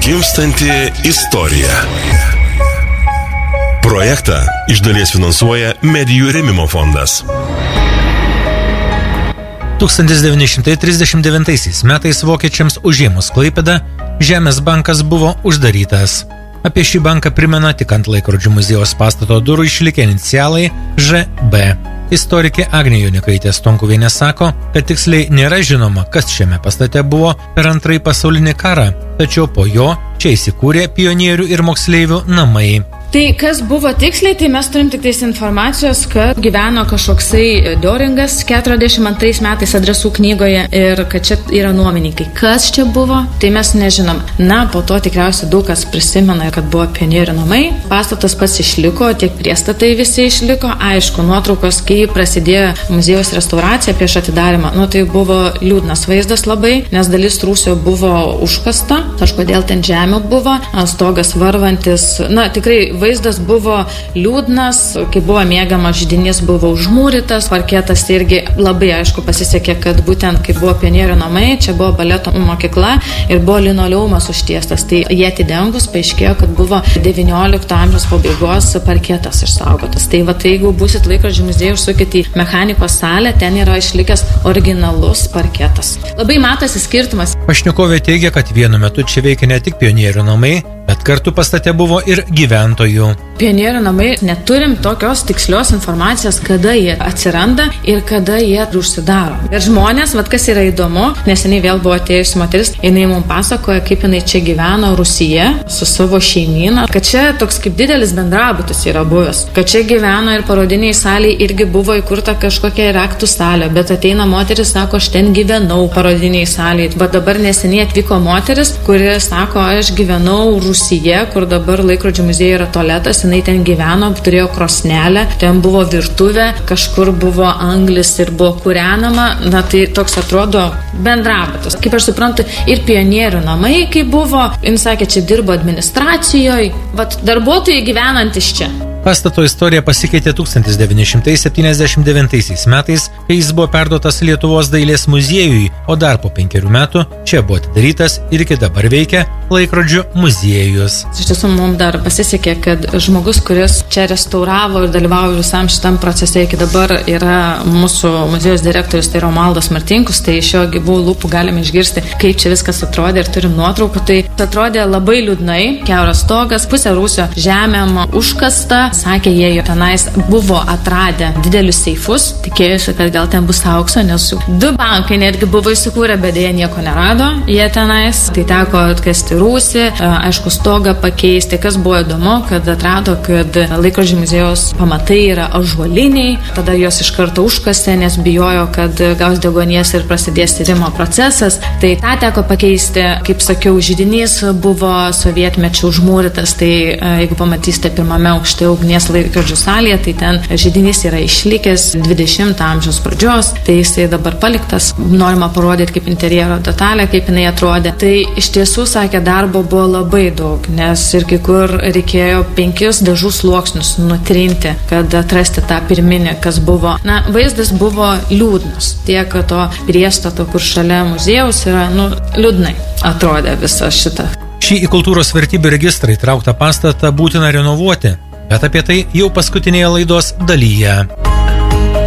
Gimstanti istorija. Projektą iš dalies finansuoja Medijų rėmimo fondas. 1939 metais vokiečiams užėmus Klaipėdą, Žemės bankas buvo uždarytas. Apie šį banką primena tik ant laikrodžių muziejaus pastato durų išlikę inicialai ŽB. Istorikė Agnė Jonikaitė Stonkuvienė sako, kad tiksliai nėra žinoma, kas šiame pastate buvo per Antrąjį pasaulinį karą, tačiau po jo čia įsikūrė pionierių ir moksleivių namai. Tai kas buvo tiksliai, tai mes turim tik tais informacijos, kad gyveno kažkoksai Dioringas 42 metais adresų knygoje ir kad čia yra nuomininkai. Kas čia buvo, tai mes nežinom. Na, po to tikriausiai daug kas prisimena, kad buvo pionierių namai. Pastatas pats išliko, tiek priestatai visi išliko. Aišku, nuotraukos, kai prasidėjo muziejaus restauracija prieš atidarymą, tai buvo liūdnas vaizdas labai, nes dalis rūsio buvo užkasta, kažkodėl ten žemių buvo, stogas varvantis, tikrai vaizdas buvo liūdnas, kai buvo mėgama, židinys buvo užmūrytas, parketas irgi labai aišku pasisekė, kad būtent kai buvo pionierių namai, čia buvo baleto mokykla ir buvo linoleumas užtiestas. Tai jie atidengus paaiškėjo, kad buvo 19 amžiaus pabaigos parketas išsaugotas. Tai jeigu būsit laikrodžių muziejų, užsukit į mechanikos salę, ten yra išlikęs originalus parketas. Labai matosi skirtumas. Pašnekovė teigia, kad vienu metu čia veikia ne tik pionierių namai, bet kartu pastate buvo ir gyventojų. Pionierių namai neturim tokios tikslios informacijos, kada jie atsiranda ir kada jie užsidaro. Ir žmonės, kas yra įdomu, neseniai vėl buvo atėjusi moteris, jinai mums pasakoja, kaip jinai čia gyveno Rūsyje su savo šeimyna, kad čia toks kaip didelis bendrabutis yra buvęs, kad čia gyveno ir parodiniai salėje irgi buvo įkurta kažkokia raktų salė, bet ateina moteris, sako, aš ten gyvenau parodiniai salėje. Bet dabar neseniai atvyko moteris, kuri sako, aš gyvenau Rūsyje, kur dabar laikrodžių muziejuje yra tualetas, jinai ten gyveno, turėjo krosnelę, ten buvo virtuvė, kažkur buvo anglis ir buvo kūrenama, tai toks atrodo bendrabutis. Kaip aš suprantu, ir pionierių namai, kai buvo, jis sakė, čia dirbo administracijoje, darbuotojai gyvenantis čia. Pastato istorija pasikeitė 1979 metais, kai jis buvo perduotas Lietuvos dailės muziejui, o dar po 5 metų čia buvo atidarytas ir iki dabar veikia laikrodžių muziejus. Iš tiesų, mums dar pasisekė, kad žmogus, kuris čia restauravo ir dalyvavo visam šitam procese, iki dabar yra mūsų muziejus direktorius, tai Romaldas Martinkus, tai iš jo gyvų lūpų galime išgirsti, kaip čia viskas atrodė ir turim nuotraukų. Tai atrodė labai liūdnai, kiauras stogas, pusė rūsio žemėm užkasta. Sakė, jie tenais buvo atradę didelius seifus, tikėjusi, kad gal ten bus aukso, nes 2 bankai netgi buvo įsikūrę, bet jie nieko nerado, jie tenais. Tai teko atkasti rūsį, aišku, stogą pakeisti. Kas buvo įdomu, kad atrado, kad laikrodžių muziejaus pamatai yra ąžuoliniai, tada juos iš karto užkasė, nes bijojo, kad gaus deguonies ir prasidės tyrimo procesas. Tai tą teko pakeisti, kaip sakiau, židinys buvo sovietmečiu užmūrytas, tai jeigu pamatysite pirmame aukšte ugnies laikrodžių salėje, tai ten židinys yra išlikęs 20 amžiaus pradžios, tai jisai dabar paliktas, norima parodyti kaip interjero detalė, kaip jinai atrodė. Tai iš tiesų, sakė, darbo buvo labai daug, nes ir kai kur reikėjo 5 dažų sluoksnius nutrinti, kad atrasti tą pirminį, kas buvo. Vaizdas buvo liūdnas, tiek to priestato, kur šalia muziejaus yra, liūdnai atrodė visa šita. Šį į kultūros vertybių registrą įtrauktą pastatą būtina renovuoti, bet apie tai jau paskutinėje laidos dalyje.